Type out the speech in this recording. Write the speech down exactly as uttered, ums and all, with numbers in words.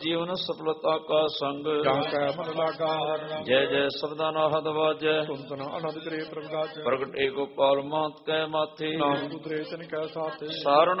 ਜੀਵਨ ਸਫਲਤਾ ਕਾ ਸੰਗ ਜਾਂ ਕੈ ਮਨ ਲਾਗਾ ਹਰ ਜੈ ਜੈ ਸਬਦਾ ਨਾਹਦ ਵਾਜੈ ਸੁਨਤਨਾ ਆਨੰਦ ਕਰੇ ਪ੍ਰਗਟਾਚੈ ਪ੍ਰਗਟ ਏ ਗੋਪਾਲ ਮਾਤ ਕੈ ਮਾਥੇ ਨਾਨਕ ਉਤਰੇ ਤਿਨ ਕੈ ਸਾਥੇ ਸਾਰਨ